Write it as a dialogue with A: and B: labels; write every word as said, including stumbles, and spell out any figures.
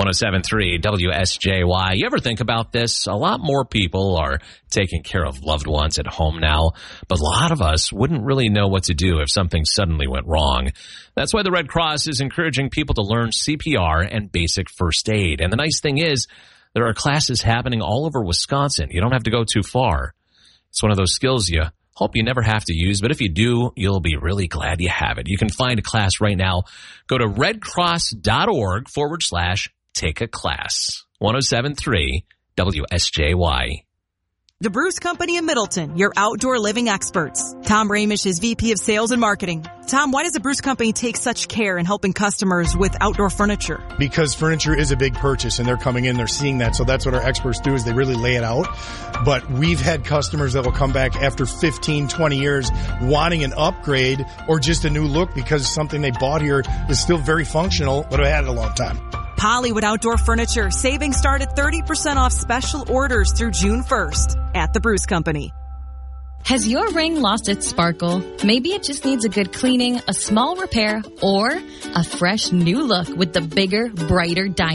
A: one oh seven point three W S J Y. You ever think about this? A lot more people are taking care of loved ones at home now, but a lot of us wouldn't really know what to do if something suddenly went wrong. That's why the Red Cross is encouraging people to learn C P R and basic first aid. And the nice thing is, there are classes happening all over Wisconsin. You don't have to go too far. It's one of those skills you hope you never have to use, but if you do, you'll be really glad you have it. You can find a class right now. Go to redcross.org forward slash take a class. one oh seven point three W S J Y.
B: The Bruce Company in Middleton, your outdoor living experts. Tom Ramish is V P of Sales and Marketing. Tom, why does the Bruce Company take such care in helping customers with outdoor furniture?
C: Because furniture is a big purchase and they're coming in, they're seeing that. So that's what our experts do, is they really lay it out. But we've had customers that will come back after fifteen, twenty years wanting an upgrade or just a new look because something they bought here is still very functional, but have had it a long time.
B: Hollywood Outdoor Furniture. Savings start at thirty percent off special orders through June first at the Bruce Company.
D: Has your ring lost its sparkle? Maybe it just needs a good cleaning, a small repair, or a fresh new look with the bigger, brighter diamond.